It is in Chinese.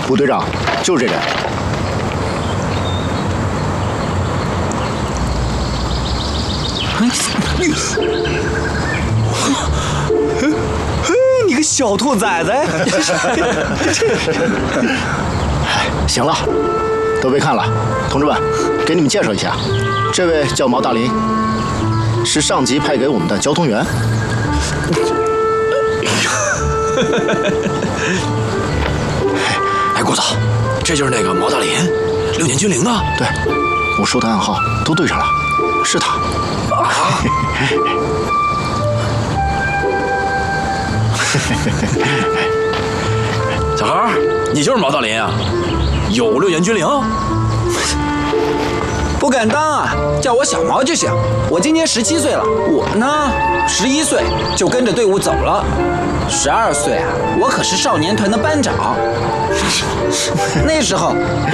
部队长就是这人。 你个小兔崽子！ 行了，都别看了，同志们，给你们介绍一下，这位叫毛大林，是上级派给我们的交通员。 哎，郭总，这就是那个毛大林，6年军龄的。 对，我说的暗号都对上了，是他。 小孩，你就是毛大林啊？有6年军龄？ 不敢当啊，叫我小毛就行。我今年17岁了，我呢11岁就跟着队伍走了。12岁啊，我可是少年团的班长。那时候